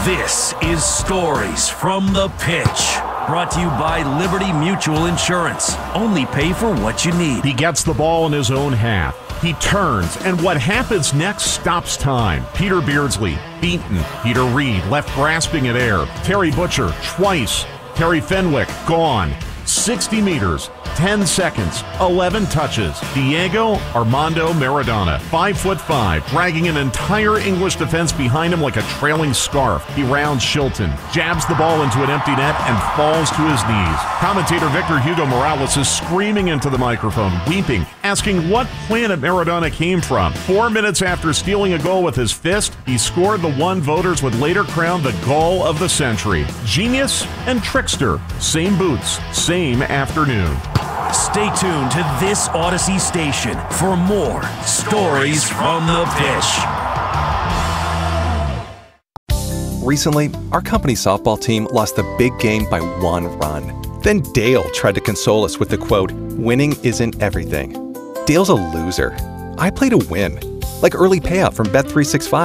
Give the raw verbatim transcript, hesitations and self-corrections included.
This is Stories from the Pitch. Brought to you by Liberty Mutual Insurance. Only pay for what you need. He gets the ball in his own half. He turns, and what happens next stops time. Peter Beardsley, beaten. Peter Reed, left grasping at air. Terry Butcher, twice. Terry Fenwick, gone. sixty meters, ten seconds, eleven touches. Diego Armando Maradona, five foot five, dragging an entire English defense behind him like a trailing scarf. He rounds Shilton, jabs the ball into an empty net, and falls to his knees. Commentator Victor Hugo Morales is screaming into the microphone, weeping, asking what planet Maradona came from. Four minutes after stealing a goal with his fist, he scored the one voters would later crown the goal of the century. Genius and trickster, same boots, same afternoon. Stay tuned to this Odyssey station for more Stories from the Pitch. Recently, our company softball team lost the big game by one run. Then Dale tried to console us with the quote, "Winning isn't everything." Dale's a loser. I play to win. Like early payout from Bet three sixty-five.